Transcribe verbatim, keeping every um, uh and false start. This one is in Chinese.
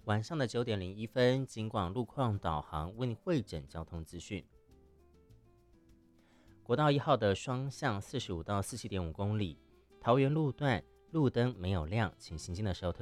晚上的九点零一分，警广路况导航为你汇整交通资讯。国道一号的双向四十五到四十七点五公里，桃园路段路灯没有亮，请行进的时候特